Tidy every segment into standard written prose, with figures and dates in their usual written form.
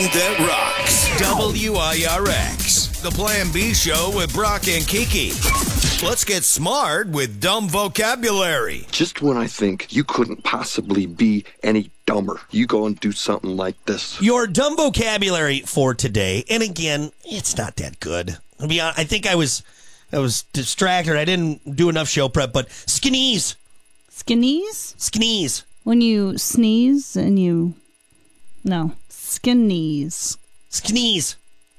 That rocks. WIRX, the Plan B show with Brock and Kiki. Let's get smart with dumb vocabulary. Just when I think you couldn't possibly be any dumber, you go and do something like this. Your dumb vocabulary for today, and again, it's not that good. I'll be honest, I think I was distracted. I didn't do enough show prep, but skeneeze. Skeneeze? Skeneeze. When you sneeze and you... No. Skeneeze. Skeneeze.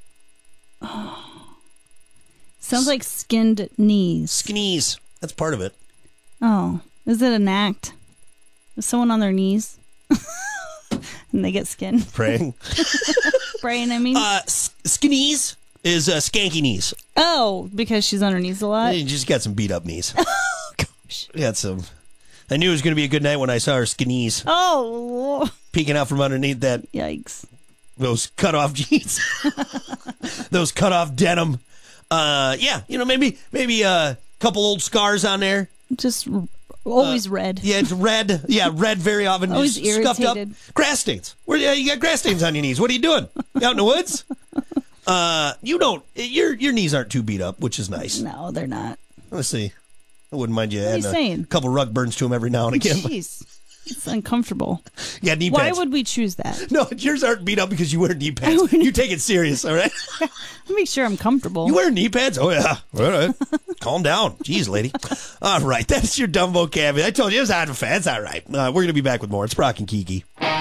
Sounds like skinned knees. Skeneeze. That's part of it. Oh. Is it an act? Is someone on their knees? And they get skinned? Praying. Praying, I mean. Skeneeze is skanky knees. Oh, because she's on her knees a lot? You just got some beat up knees. Oh, gosh. Got some. I knew it was going to be a good night when I saw her skeneeze. Oh. Peeking out from underneath that. Yikes. Those cut off jeans. Those cut off denim. Yeah, maybe a couple old scars on there. Just always red. Yeah, it's red. Yeah, red very often. Always just scuffed irritated. up. Grass stains. You got grass stains on your knees. What are you doing? You out in the woods? You don't. Your knees aren't too beat up, which is nice. No, they're not. Let's see. I wouldn't mind you What are you adding saying? a couple rug burns to them every now and again. Jeez. It's uncomfortable. Yeah, knee Why pads. would we choose that? No, yours aren't beat up because you wear knee pads. You take it serious, all right? I'll make sure I'm comfortable. You wear knee pads? Oh, yeah. All right. Calm down. Jeez, lady. All right. That's your dumb vocabulary. I told you it was out of fans. All right. We're going to be back with more. It's Brock and Kiki.